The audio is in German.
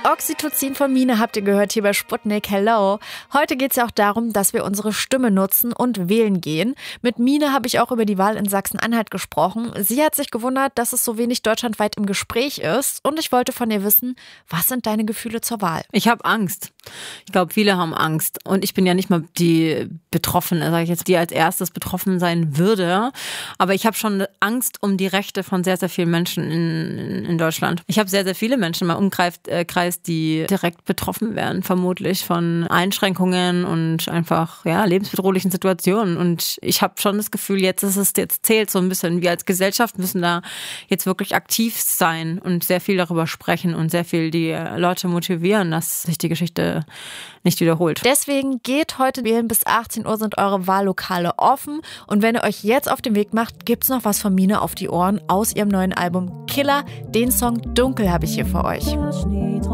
Oxytocin von Mine habt ihr gehört hier bei Sputnik. Hello. Heute geht es ja auch darum, dass wir unsere Stimme nutzen und wählen gehen. Mit Mine habe ich auch über die Wahl in Sachsen-Anhalt gesprochen. Sie hat sich gewundert, dass es so wenig deutschlandweit im Gespräch ist. Und ich wollte von ihr wissen, was sind deine Gefühle zur Wahl? Ich habe Angst. Ich glaube, viele haben Angst. Und ich bin ja nicht mal die Betroffene, sage ich jetzt, die als erstes betroffen sein würde. Aber ich habe schon Angst um die Rechte von sehr, sehr vielen Menschen in Deutschland. Ich habe sehr, sehr viele Menschen in meinem Umkreis, die direkt betroffen werden, vermutlich von Einschränkungen und einfach lebensbedrohlichen Situationen. Und ich habe schon das Gefühl, jetzt zählt so ein bisschen. Wir als Gesellschaft müssen da jetzt wirklich aktiv sein und sehr viel darüber sprechen und sehr viel die Leute motivieren, dass sich die Geschichte nicht wiederholt. Deswegen geht heute wählen. Bis 18 Uhr sind eure Wahllokale offen. Und wenn ihr euch jetzt auf den Weg macht, gibt's noch was von Mine auf die Ohren aus ihrem neuen Album Killer. Den Song Dunkel habe ich hier für euch.